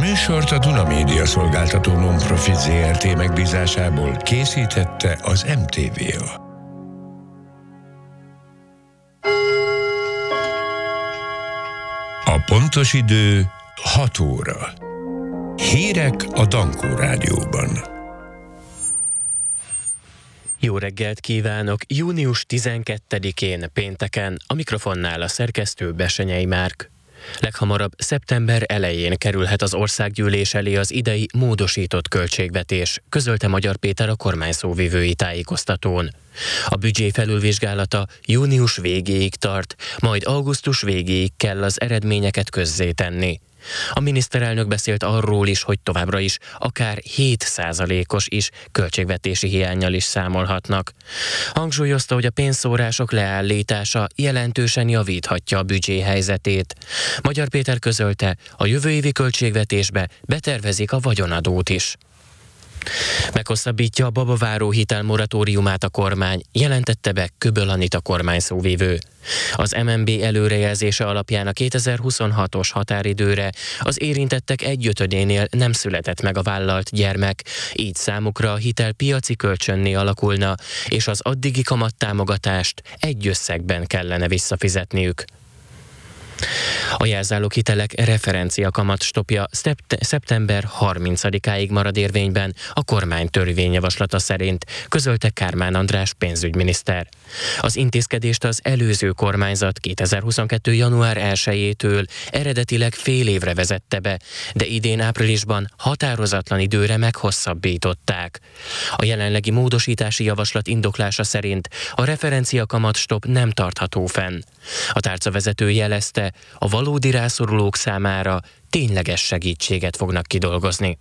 műsort a Duna Média Szolgáltató Non-Profit Zrt. Megbízásából készítette az MTVA. A pontos idő 6 óra. Hírek a Dankó Rádióban. Jó reggelt kívánok! Június 12-én pénteken a mikrofonnál a szerkesztő Bessenyei Márk. Leghamarabb szeptember elején kerülhet az országgyűlés elé az idei módosított költségvetés, közölte Magyar Péter a kormány szóvivői tájékoztatón. A büdzsé felülvizsgálata június végéig tart, majd augusztus végéig kell az eredményeket közzétenni. A miniszterelnök beszélt arról is, hogy továbbra is akár 7%-os is költségvetési hiánnyal is számolhatnak. Hangsúlyozta, hogy a pénzszórások leállítása jelentősen javíthatja a büdzsé helyzetét. Magyar Péter közölte, a jövő évi költségvetésbe betervezik a vagyonadót is. Meghosszabbítja a babaváró hitel moratóriumát a kormány, jelentette be Köböl Anita kormányszóvivő. Az MNB előrejelzése alapján a 2026-os határidőre az érintettek 1/5-nél nem született meg a vállalt gyermek, így számukra a hitel piaci kölcsönné alakulna, és az addigi kamattámogatást egy összegben kellene visszafizetniük. A jelzáloghitelek referencia kamatstopja szeptember 30-áig marad érvényben a kormány törvényjavaslata szerint, közölte Kármán András pénzügyminiszter. Az intézkedést az előző kormányzat 2022. január 1-től eredetileg fél évre vezette be, de idén áprilisban határozatlan időre meghosszabbították. A jelenlegi módosítási javaslat indoklása szerint a referencia kamatstop nem tartható fenn. A tárcavezető jelezte, a valódi rászorulók számára tényleges segítséget fognak kidolgozni.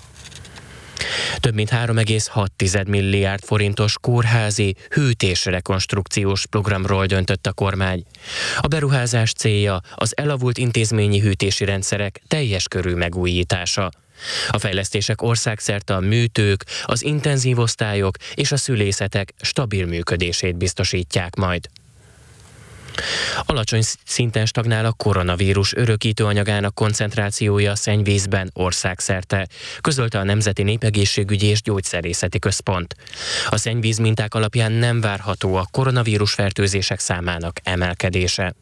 Több mint 3,6 milliárd forintos kórházi hűtésrekonstrukciós programról döntött a kormány. A beruházás célja az elavult intézményi hűtési rendszerek teljes körű megújítása. A fejlesztések országszerte a műtők, az intenzív osztályok és a szülészetek stabil működését biztosítják majd. Alacsony szinten stagnál a koronavírus örökítőanyagának koncentrációja a szennyvízben országszerte, közölte a Nemzeti Népegészségügyi és Gyógyszerészeti Központ. A szennyvíz minták alapján nem várható a koronavírus fertőzések számának emelkedése.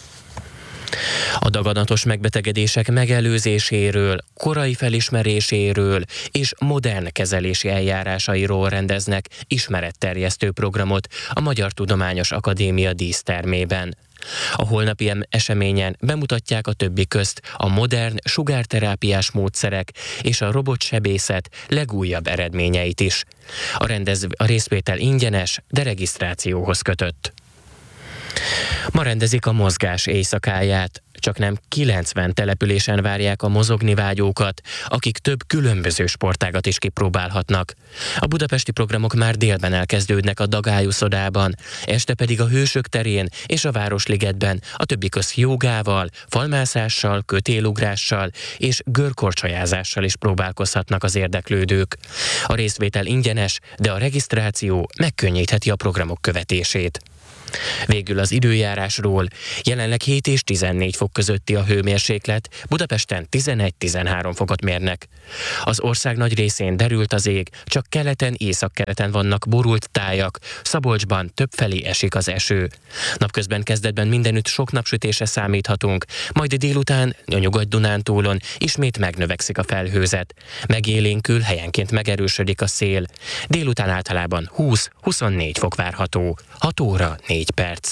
A daganatos megbetegedések megelőzéséről, korai felismeréséről és modern kezelési eljárásairól rendeznek ismeretterjesztő programot a Magyar Tudományos Akadémia dísztermében. A holnapi eseményen bemutatják a többi közt a modern sugárterápiás módszerek és a robotsebészet legújabb eredményeit is. A részvétel ingyenes, de regisztrációhoz kötött. Ma rendezik a mozgás éjszakáját, csaknem 90 településen várják a mozogni vágyókat, akik több különböző sportágat is kipróbálhatnak. A budapesti programok már délben elkezdődnek a Dagályuszodában, este pedig a Hősök terén és a Városligetben a többi közt jógával, falmászással, kötélugrással és görkorcsolyázással is próbálkozhatnak az érdeklődők. A részvétel ingyenes, de a regisztráció megkönnyítheti a programok követését. Végül az időjárásról. Jelenleg 7 és 14 fok közötti a hőmérséklet, Budapesten 11-13 fokot mérnek. Az ország nagy részén derült az ég, csak keleten, északkeleten vannak borult tájak, Szabolcsban többfelé esik az eső. Napközben kezdetben mindenütt sok napsütésre számíthatunk, majd délután a Nyugat-Dunántúlon ismét megnövekszik a felhőzet. Megélénkül, helyenként megerősödik a szél. Délután általában 20-24 fok várható. 6 óra 4 perc.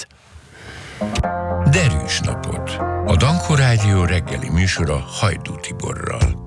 Derűs napot. A Dankó Rádió reggeli műsora Hajdú Tiborral.